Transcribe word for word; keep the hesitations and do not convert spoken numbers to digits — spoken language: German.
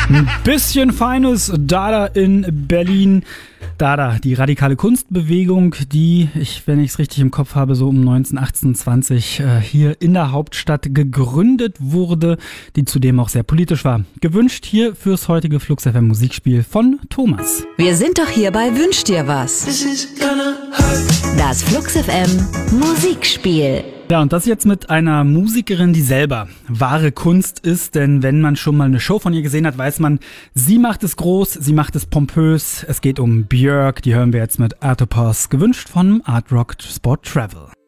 Ein bisschen feines Dada in Berlin. Dada, die radikale Kunstbewegung, die, ich, wenn ich es richtig im Kopf habe, so um neunzehnhundertachtundzwanzig äh, hier in der Hauptstadt gegründet wurde, die zudem auch sehr politisch war. Gewünscht hier fürs heutige Flux F M Musikspiel von Thomas. Wir sind doch hier bei Wünsch dir was. Das Flux F M Musikspiel. Ja, und das jetzt mit einer Musikerin, die selber wahre Kunst ist, denn wenn man schon mal eine Show von ihr gesehen hat, weiß man, sie macht es groß, sie macht es pompös. Es geht um Björk, die hören wir jetzt mit Artopos, gewünscht von Art Rock Sport Travel.